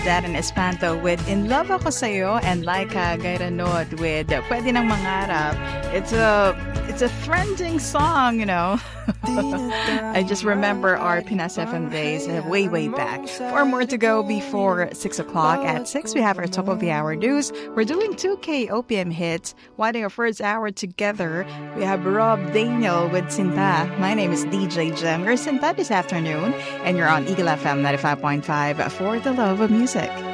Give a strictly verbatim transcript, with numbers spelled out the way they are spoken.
Darren Espanto with In Love Ako Sa'yo and Laika Gairanod with Pwede Nang Mangarap. It's a it's a trending song, you know. I just remember our Pinas F M days uh, way, way back. Four more to go before six o'clock. At six, we have our top of the hour news. We're doing two K O P M hits. Winding our first hour together, we have Rob Daniel with Sinta. My name is D J Jem. You're Sinta this afternoon, and you're on Eagle F M ninety-five point five for the love of music.